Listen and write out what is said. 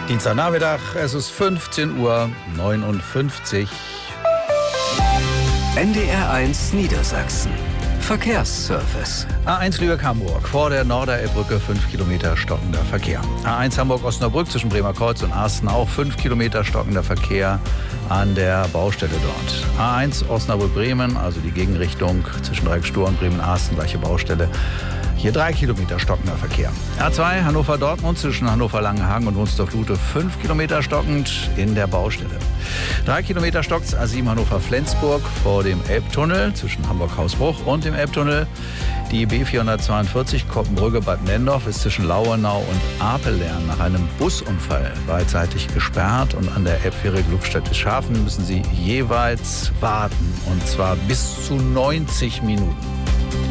Dienstagnachmittag, es ist 15:59 Uhr. NDR1 Niedersachsen. Verkehrsservice. A1 Lübeck-Hamburg, vor der Norderelbbrücke 5 Kilometer stockender Verkehr. A1 Hamburg-Osnabrück zwischen Bremer Kreuz und Arsten auch 5 Kilometer stockender Verkehr an der Baustelle dort. A1 Osnabrück-Bremen, also die Gegenrichtung zwischen Dreieckstor und Bremen-Arsten, gleiche Baustelle. Hier 3 Kilometer stockender Verkehr. A2 Hannover-Dortmund zwischen Hannover-Langenhagen und Wunsdorf-Lute 5 Kilometer stockend in der Baustelle. 3 Kilometer stockt A7 Hannover-Flensburg vor dem Elbtunnel zwischen Hamburg-Hausbruch und dem Elbtunnel. Die B442 Koppenbrücke-Bad Nendorf ist zwischen Lauenau und Apelern nach einem Busunfall beidseitig gesperrt. Und an der Elbfähre Glückstadt-Schafen müssen Sie jeweils warten, und zwar bis zu 90 Minuten.